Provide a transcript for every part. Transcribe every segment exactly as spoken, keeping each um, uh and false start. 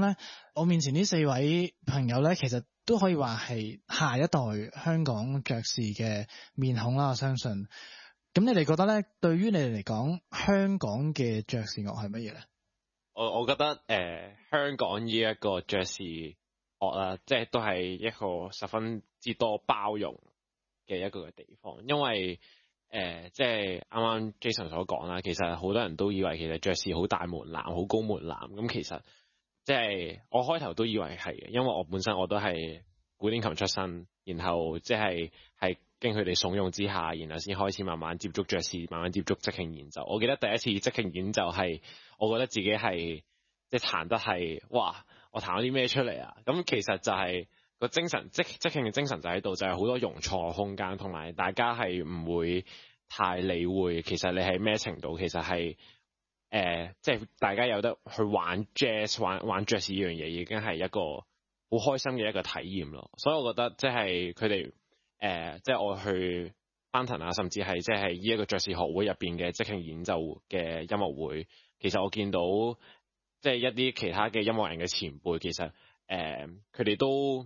咧，我面前呢四位朋友咧，其實都可以話係下一代香港爵士嘅面孔啦。我相信。咁你哋覺得咧，對於你哋嚟講，香港嘅爵士樂係乜嘢咧？ 我我覺得誒、呃、香港呢一個爵士樂啦，即係都係一個十分之多包容嘅一個嘅地方，因為誒、呃、即係啱啱 Jason 所講啦，其實好多人都以為其實爵士好大門檻，好高門檻，咁其實即係我開頭都以為係嘅，因為我本身我都係古典琴出身，然後即係係經佢哋慫恿之下，然後先開始慢慢接觸爵士，慢慢接觸即興演奏。我記得第一次即興演奏係，我覺得自己係即係彈得係，哇！我彈咗啲咩出嚟啊？咁其實就係個精神，即即興嘅精神就喺度，就係、是、好多容錯空間，同埋大家係唔會太理會其實你係咩程度，其實係誒、呃，即係大家有得去玩 jazz， 玩玩爵士呢樣嘢，已經係一個好開心嘅一個體驗咯。所以我覺得即係佢哋。誒、呃，即係我去翻騰啊，甚至係即係呢一個爵士學會入邊嘅即興演奏嘅音樂會，其實我見到即係一啲其他嘅音樂人嘅前輩，其實誒佢哋都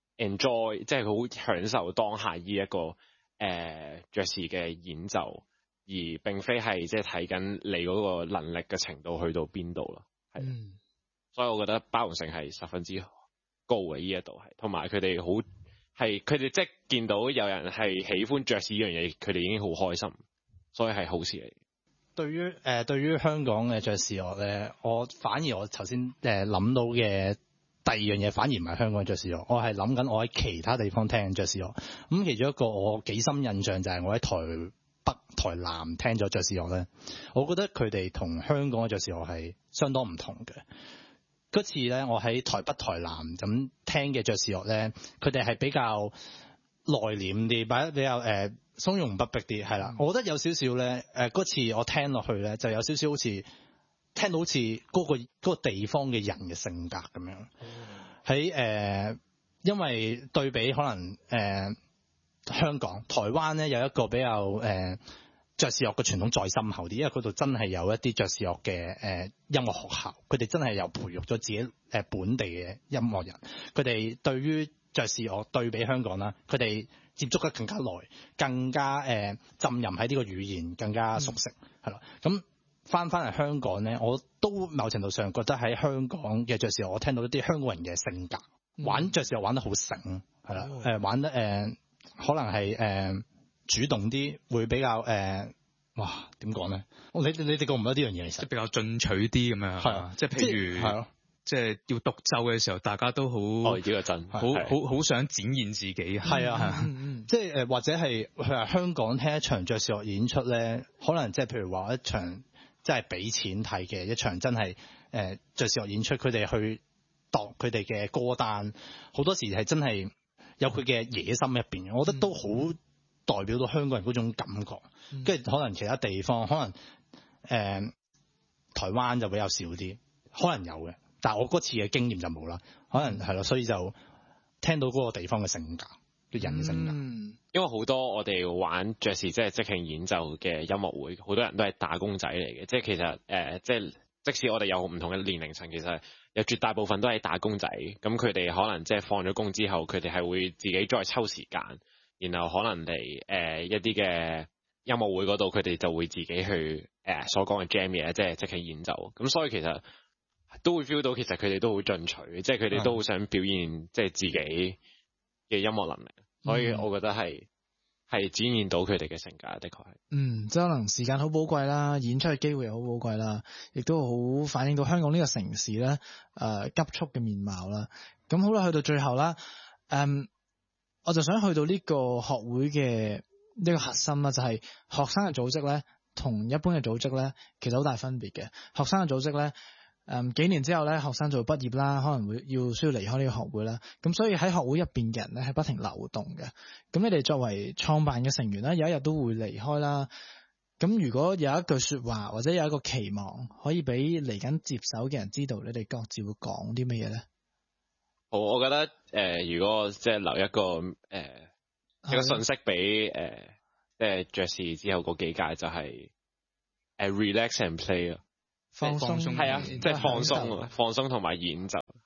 enjoy，即係好享受當下呢一個誒、呃、爵士嘅演奏，而並非係即係睇緊你嗰個能力嘅程度去到邊度咯。係、嗯，所以我覺得包容性係十分之高嘅，呢一度係，同埋佢哋好。係佢哋即係見到有人係喜歡爵士呢樣嘢，佢哋已經好開心，所以係好事嚟。 對於誒、呃、對於香港嘅爵士樂咧，我反而我頭先誒諗到嘅第二樣嘢，反而唔係香港嘅爵士樂，我係諗緊我喺其他地方聽緊爵士樂。咁其中一個我幾深印象就係我喺台北、台南聽咗爵士樂咧，我覺得佢哋同香港嘅爵士樂係相當唔同嘅。嗰次咧，我喺台北、台南咁聽嘅爵士樂咧，佢哋係比較內斂啲，擺得比較誒從容不迫啲，係啦。我覺得有少少咧，誒嗰次我聽落去咧，就有少少好似聽到好似嗰個嗰個地方嘅人嘅性格咁樣。喺誒、呃，因為對比可能誒、呃、香港、台灣咧有一個比較誒。呃爵士樂嘅傳統再深厚啲，因為嗰度真係有一啲爵士樂嘅誒音樂學校，佢哋真係有培育咗自己誒本地嘅音樂人。佢哋對於爵士樂對比香港啦，佢哋接觸得更加耐，更加誒、呃、浸淫喺呢個語言，更加熟悉係啦。咁翻翻嚟香港咧，我都某程度上覺得喺香港嘅爵士樂，我聽到一啲香港人嘅性格，嗯、玩爵士樂玩得好醒係啦，誒、呃、玩得誒、呃、可能係誒。呃主動啲會比較誒、呃，哇點講咧？你你哋覺唔覺得呢樣嘢其實即係比較進取啲咁樣係啊？即係譬如係咯，即係要獨奏嘅時候，大家都好哦，呢個真好好好想展現自己。 係啊係啊，即係誒或者係譬如香港聽一場爵士樂演出咧，可能即係譬如話一場即係俾錢睇嘅一場真係誒爵士樂演出，佢哋去度佢哋嘅歌單，好多時係真係有佢嘅野心入邊，我覺得都好。代表到香港人嗰種感覺，跟住、嗯、可能其他地方可能誒、呃、台灣就比較少啲，可能有嘅，但係我嗰次嘅經驗就冇啦，可能係咯，所以就聽到嗰個地方嘅性格，啲人嘅性格。 嗯，因為好多我哋玩爵士即係即興演奏嘅音樂會，好多人都係打工仔嚟嘅，即係其實誒、呃，即係即使我哋有唔同嘅年齡層，其實有絕大部分都係打工仔，咁佢哋可能即係放咗工之後，佢哋係會自己再抽時間。然後可能嚟誒、呃、一啲嘅音樂會嗰度，佢哋就會自己去誒、呃、所講嘅 jam 嘢，即係即興演奏。咁所以其實都會 feel 到，其實佢哋都好進取，即係佢哋都好想表現即係自己嘅音樂能力。所以我覺得係係、嗯、展現到佢哋嘅性格，的確係。 嗯，即係可能時間好寶貴啦，演出嘅機會又好寶貴啦，亦都好反映到香港呢個城市咧誒、呃、急速嘅面貌啦。咁好啦，去到最後啦，誒、嗯。我就想去到呢個學會嘅呢個核心啦，就係學生嘅組織咧，同一般嘅組織咧，其實好大分別嘅。學生嘅組織咧，誒幾年之後咧，學生就會畢業啦，可能會要需要離開呢個學會啦。咁所以喺學會入邊嘅人咧，係不停流動嘅。咁你哋作為創辦嘅成員咧，有一日都會離開啦。咁如果有一句說話或者有一個期望，可以俾嚟緊接手嘅人知道，你哋各自會講啲乜嘢咧？ 好，我覺得誒、呃，如果即係留一個誒、呃、一個信息俾誒，即係爵士之後嗰幾屆就係、是、誒、呃、relax and play 咯， 放鬆係啊，即係放鬆，放鬆同埋演奏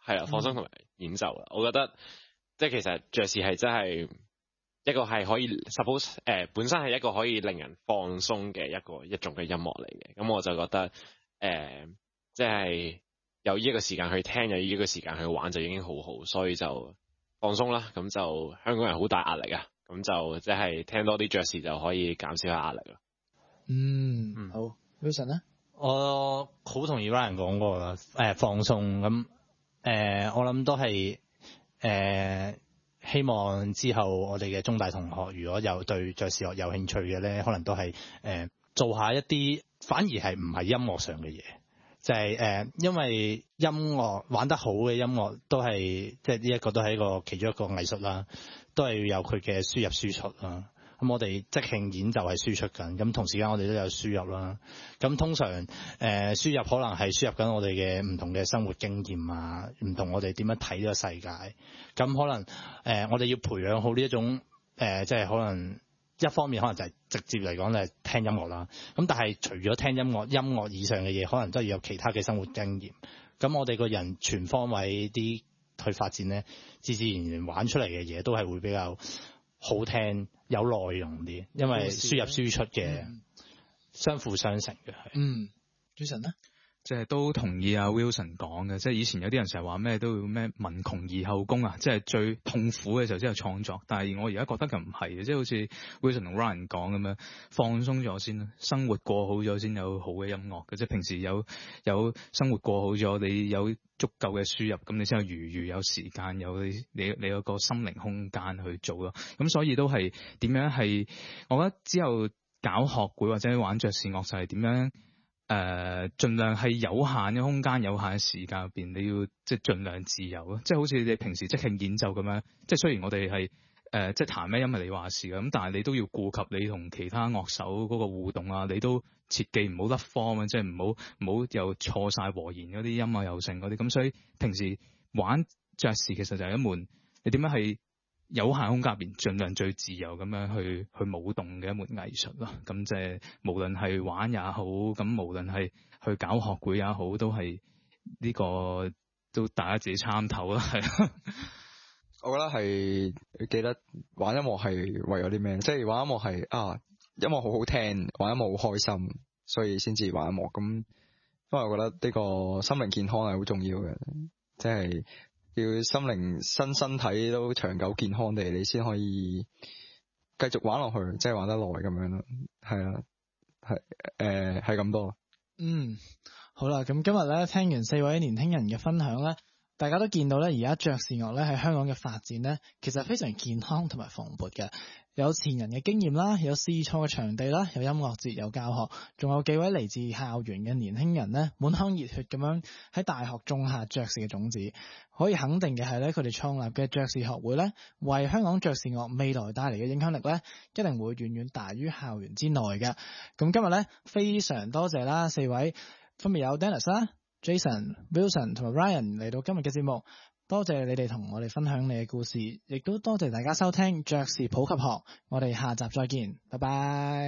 係啦，放鬆同埋演奏啦。嗯、我覺得即係其實爵士係真係一個係可以 suppose 誒、呃、本身係一個可以令人放鬆嘅一個一種嘅音樂嚟嘅。咁我就覺得誒、呃、即係有呢一個時間去聽，有呢一個時間去玩就已經好好，所以就放鬆啦。咁就香港人好大壓力啊，咁就即係聽多啲爵士就可以減少下壓力啦。 嗯，嗯好 Wilson 咧， 我好同意 Ryan 講過啦，誒、呃、放鬆咁。誒、呃，我諗都係誒、呃，希望之後我哋嘅中大同學，如果有對爵士樂有興趣嘅咧，可能都係誒、呃、做下一啲反而係唔係音樂上嘅嘢，就係、是、誒、呃，因為音樂玩得好嘅音樂都係即係呢一個都係一個其中一個藝術啦，都係要有佢嘅輸入輸出啦。咁我哋即興演奏係輸出緊，咁同時間我哋都有輸入啦。咁通常誒、呃、輸入可能係輸入緊我哋嘅唔同嘅生活經驗啊，唔同我哋點樣睇呢個世界。咁可能誒、呃、我哋要培養好呢一種誒、呃，即係可能一方面可能就係直接嚟講就係聽音樂啦。咁但係除咗聽音樂，音樂以上嘅嘢，可能都要有其他嘅生活經驗。咁我哋個人全方位啲去發展咧，自自然然玩出嚟嘅嘢都係會比較好聽。有內容啲，因為輸入輸出嘅、嗯、相輔相成嘅。 嗯 Jason 咧， 即係都同意阿 Wilson 講嘅，即係以前有啲人成日話咩都要咩文窮而後工啊，即係最痛苦嘅時候先有創作。但係我而家覺得就唔係嘅，即係好似 Wilson 同 Ryan 講咁樣，放鬆咗先啦，生活過好咗先有好嘅音樂嘅。即係平時有有生活過好咗，你有足夠嘅輸入，咁你先有餘裕，有時間，有你你你有個心靈空間去做咯。咁所以都係點樣係？我覺得之後搞學會或者玩爵士樂就係點樣？誒、呃，盡量係有限嘅空間、有限嘅時間入邊，你要即係盡量自由咯。即係好似你平時即興演奏咁樣，即係雖然我哋係誒即係彈咩音係你話事嘅，咁但係你都要顧及你同其他樂手嗰個互動啊，你都切記唔好甩 form 啊，即係唔好唔好又錯晒和弦嗰啲音啊，又成嗰啲。咁所以平時玩爵士其實就係一門你點樣係有限空間入邊盡量最自由咁樣去去舞動嘅一門藝術咯。咁即係無論係玩也好，咁無論係去搞學會也好，都係呢個都大家自己參透啦。係我覺得係記得玩音樂係為咗啲咩？即係玩音樂係啊，音樂好好聽，玩音樂好開心，所以先至玩音樂。咁因為我覺得呢個心靈健康係好重要嘅，即係要心靈身身體都長久健康地，你先可以繼續玩落去，即係玩得耐咁樣咯。係啊，係誒係咁多。 嗯，好啦，咁今日咧聽完四位年輕人嘅分享咧，大家都見到咧而家爵士樂咧喺香港嘅發展咧，其實非常健康同埋蓬勃嘅。有前人嘅經驗啦，有試錯嘅場地啦，有音樂節，有教學，仲有幾位嚟自校園嘅年輕人呢，滿腔熱血咁樣喺大學種下爵士嘅種子。可以肯定嘅係咧，佢哋創立嘅爵士學會咧，為香港爵士樂未來帶嚟嘅影響力咧，一定會遠遠大於校園之內嘅。咁今日咧非常多謝啦，四位分別有 Dennis 啦、Jason、Wilson 同埋 Ryan 嚟到今日嘅節目。多謝你哋同我哋分享你嘅故事，亦都多謝大家收聽爵士普及學，我哋下集再見，拜拜。